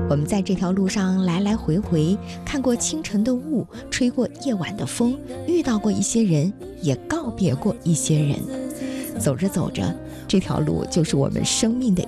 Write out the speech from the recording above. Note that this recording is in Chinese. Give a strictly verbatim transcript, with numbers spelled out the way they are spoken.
我们在这条路上来来回回，看过清晨的雾，吹过夜晚的风，遇到过一些人，也告别过一些人。走着走着，这条路就是我们生命的